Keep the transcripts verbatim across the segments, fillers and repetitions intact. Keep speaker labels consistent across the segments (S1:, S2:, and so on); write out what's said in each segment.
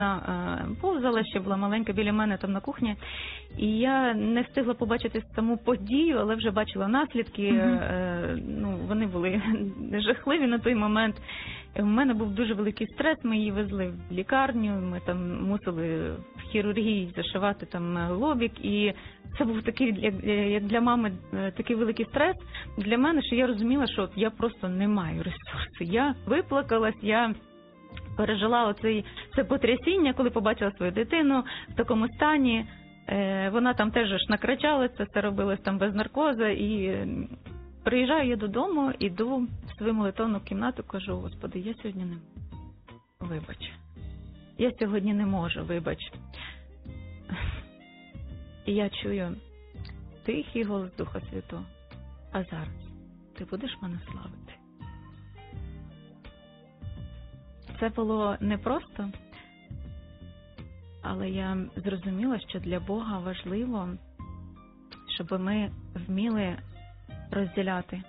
S1: повзала, ще була маленька біля мене там на кухні, і я не встигла побачити саму подію, але вже бачила наслідки, mm-hmm. ну, вони були жахливі на той момент. У мене був дуже великий стрес, ми її везли в лікарню, ми там мусили в хірургії зашивати там лобік, і це був такий, як, як для мами, такий великий стрес для мене, що я розуміла, що я просто не маю ресурсу. Я виплакалась, я пережила оцей, це потрясіння, коли побачила свою дитину в такому стані. Е, вона там теж ж накричалася, це робилось там без наркозу. І приїжджаю я додому, іду в свою молитовну кімнату, кажу: Господи, я сьогодні не можу. Вибач. Я сьогодні не можу, вибач. І я чую тихий голос Духа Святого: а зараз ти будеш мене славити? Це було непросто, але я зрозуміла, що для Бога важливо, щоб ми вміли розділяти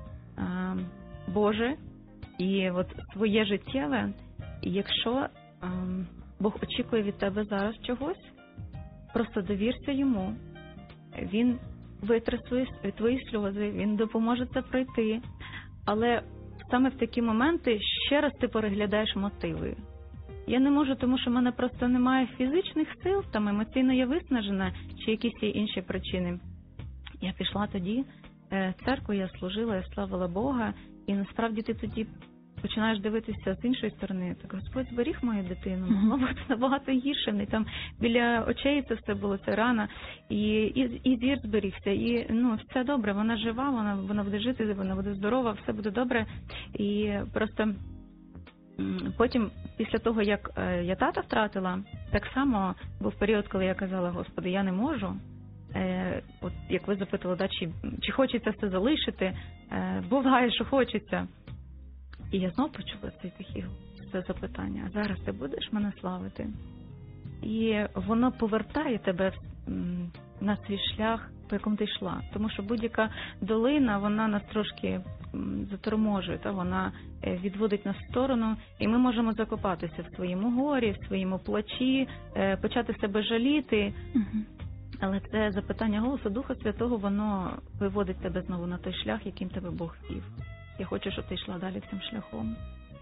S1: Боже і от своє життєве. І якщо Бог очікує від тебе зараз чогось, просто довірся Йому. Він витре свої, твої сльози, Він допоможе це пройти. Але саме в такі моменти ще раз ти переглядаєш мотиви. Я не можу, тому що в мене просто немає фізичних сил, там емоційно я виснажена, чи якісь інші причини. Я пішла тоді в церкву, я служила, я славила Бога, і насправді ти тоді починаєш дивитися з іншої сторони. Так, Господь зберіг мою дитину, могло бути набагато гірше. В неї там біля очей це все було, це рана, і, і, і зір зберігся, і ну, все добре, вона жива, вона, вона буде жити, вона буде здорова, все буде добре. І просто потім, після того, як я тата втратила, так само був період, коли я казала: Господи, я не можу. Е, от як ви запитали, да, чи, чи хочеться все залишити, е, буває, що хочеться. І я знову почула цей тихий це запитання: а зараз ти будеш мене славити? І воно повертає тебе на свій шлях, по якому ти йшла. Тому що будь-яка долина, вона нас трошки заторможує, та вона відводить нас в сторону, і ми можемо закопатися в своєму горі, в своєму плачі, почати себе жаліти. Угу. Але це запитання голосу Духа Святого, воно виводить тебе знову на той шлях, яким тебе Бог вів. Я хочу, щоб ти йшла далі цим шляхом.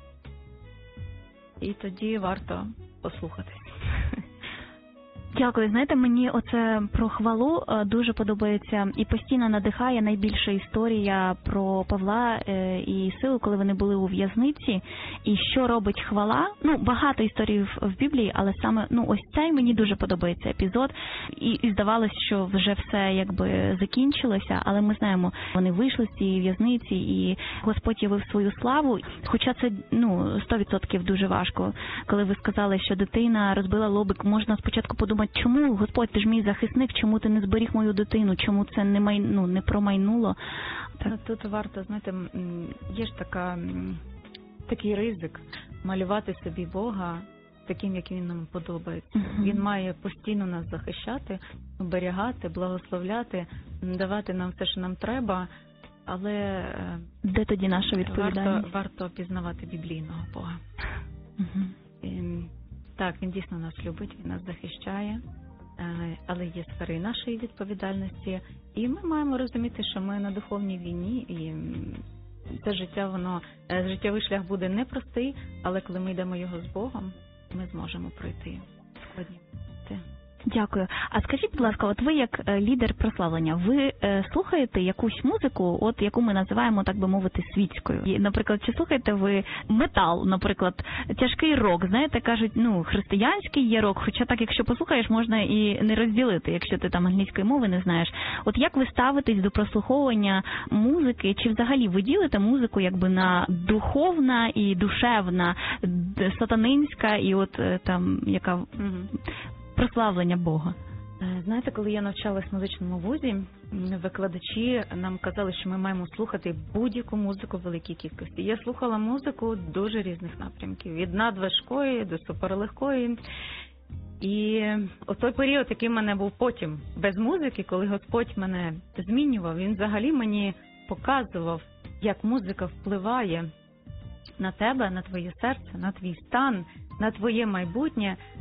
S1: І тоді варто послухатись.
S2: Дякую. Знаєте, мені оце про хвалу дуже подобається і постійно надихає найбільша історія про Павла і Силу, коли вони були у в'язниці. І що робить хвала? Ну, багато історій в Біблії, але саме, ну, ось цей мені дуже подобається епізод. І, і здавалось, що вже все якби закінчилося, але ми знаємо, вони вийшли з цієї в'язниці, і Господь явив свою славу. Хоча це, ну, сто відсотків дуже важко. Коли ви сказали, що дитина розбила лобик, можна спочатку подумати: чому, Господь, ти ж мій захисник, чому ти не зберіг мою дитину, чому це не, май, ну, не промайнуло?
S1: Так. Тут варто, знаєте, є ж така, такий ризик малювати собі Бога таким, як він нам подобається. Uh-huh. Він має постійно нас захищати, оберігати, благословляти, давати нам все, що нам треба, але
S2: де тоді наша відповідальність?
S1: Варто, варто пізнавати біблійного Бога. Uh-huh. І, так, він дійсно нас любить, він нас захищає, але є сфери нашої відповідальності. І ми маємо розуміти, що ми на духовній війні, і це життя, воно, життєвий шлях буде непростий, але коли ми йдемо його з Богом, ми зможемо пройти складні.
S2: Дякую. А скажіть, будь ласка, от ви як лідер прославлення, ви е, слухаєте якусь музику, от яку ми називаємо, так би мовити, світською? І, наприклад, чи слухаєте ви метал, наприклад, тяжкий рок? Знаєте, кажуть, ну, християнський є рок, хоча так, якщо послухаєш, можна і не розділити, якщо ти там англійської мови не знаєш. От як ви ставитесь до прослуховування музики, чи взагалі ви ділите музику якби на духовна і душевна, сатанинська і от там, яка... Mm-hmm. прославлення Бога?
S1: Знаєте, коли я навчалась в музичному вузі, викладачі нам казали, що ми маємо слухати будь-яку музику в великій кількості. Я слухала музику дуже різних напрямків, від надважкої до суперлегкої. І у той період, який в мене був потім без музики, коли Господь мене змінював, він взагалі мені показував, як музика впливає на тебе, на твоє серце, на твій стан, на твоє майбутнє.